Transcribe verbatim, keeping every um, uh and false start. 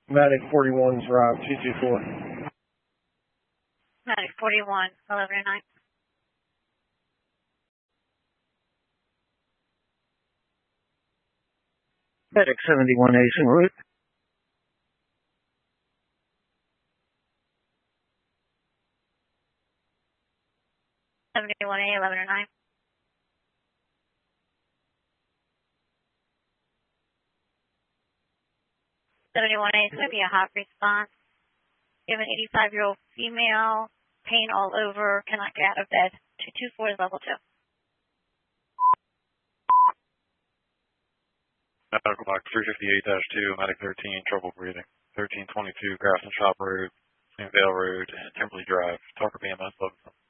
Medic forty-one's route, two two four. Medic forty-one, eleven nine. Medic seventy-one A's en route. seventy-one A, eleven nine. seventy-one A is going to be a hot response. You have an eighty-five-year-old female, pain all over, cannot get out of bed. two two four is level two. Medical box three fifty-eight dash two, Medic thirteen, trouble breathing. thirteen twenty-two, Grafton Shop Road, Saint Vale Road, Timberley Drive. Talker B M S, level